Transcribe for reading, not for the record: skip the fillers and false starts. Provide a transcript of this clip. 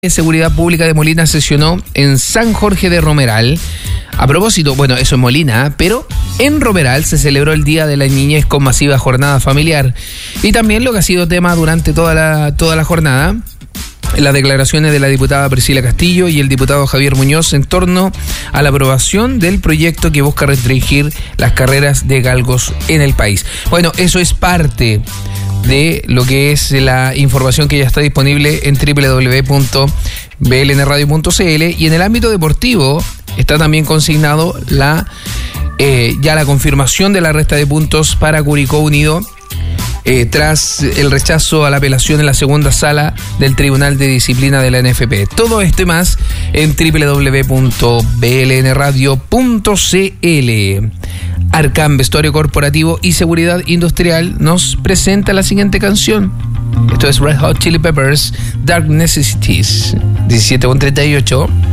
Seguridad Pública de Molina sesionó en San Jorge de Romeral. A propósito, bueno, eso en Molina, pero en Romeral se celebró el Día de la Niñez con masiva jornada familiar. Y también lo que ha sido tema durante toda la jornada, las declaraciones de la diputada Priscila Castillo y el diputado Javier Muñoz en torno a la aprobación del proyecto que busca restringir las carreras de galgos en el país. Bueno, eso es parte de lo que es la información que ya está disponible en www.blnradio.cl, y en el ámbito deportivo está también consignado ya la confirmación de la resta de puntos para Curicó Unido tras el rechazo a la apelación en la segunda sala del Tribunal de Disciplina de la NFP. Todo esto y más en www.blnradio.cl. Arcam, Vestuario Corporativo y Seguridad Industrial nos presenta la siguiente canción. Esto es Red Hot Chili Peppers, Dark Necessities, 17:38.